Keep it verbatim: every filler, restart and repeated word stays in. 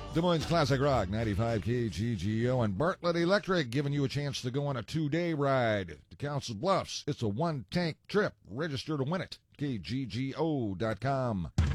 Des Moines Classic Rock, ninety-five K G G O, and Bartlett Electric giving you a chance to go on a two-day ride to Council Bluffs. It's a one-tank trip. Register to win it. K G G O dot com.